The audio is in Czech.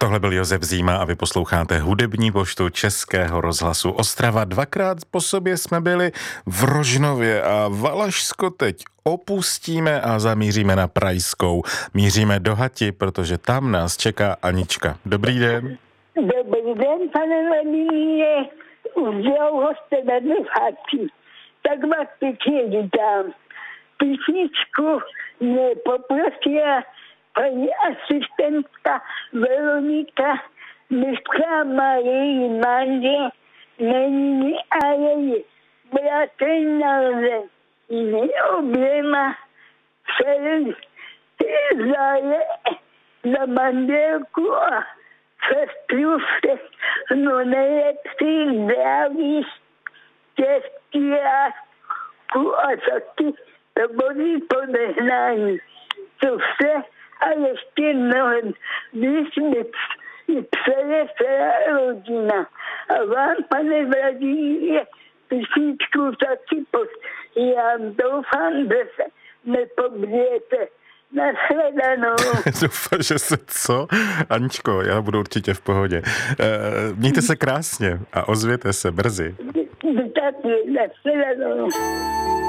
Tohle byl Josef Zíma a vy posloucháte hudební poštu Českého rozhlasu Ostrava. Dvakrát po sobě jsme byli v Rožnově a Valašsko teď opustíme a zamíříme na Prajskou. Míříme do Hati, protože tam nás čeká Anička. Dobrý den. Dobrý den, pane Vladimíre. Už dlouho jste vedli v Hati. Tak vás pěkně vítám. Písničku mě poprosila paní asistentka Veronika, dneska má její manžel, není a její bratr narozeniny. Oběma celý záje za manželku a sestru všechno nejlepší, zdraví, štěstí, lásku a taky to boží požehnání. To vše a ještě mnohem víc mi přeje celá rodina. A vám, pane Vladimíre, písničku taky posílám. Doufám, že se nepobřejete. Nashledanou. Doufám, že se co? Aničko, já budu určitě v pohodě. Mějte se krásně a ozvěte se brzy. Taky, nashledanou.